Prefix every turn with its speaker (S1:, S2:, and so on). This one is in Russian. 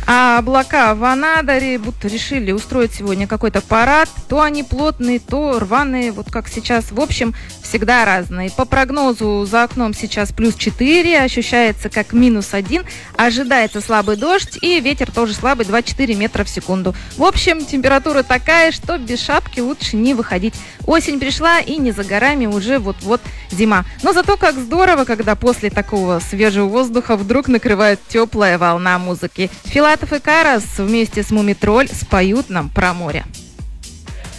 S1: А облака в Анадыре будто решили устроить сегодня какой-то парад. То они плотные, то рваные, вот как сейчас. В общем, всегда разные. По прогнозу за окном сейчас +4, ощущается как -1. Ожидается слабый дождь и ветер тоже слабый, 2-4 метра в секунду. В общем, температура такая, что без шапки лучше не выходить. Осень пришла и не за горами уже вот-вот зима. Но зато как здорово, когда после такого свежего воздуха вдруг накрывает теплая волна музыки. Филатов и Карас вместе с Мумитроль споют нам про море.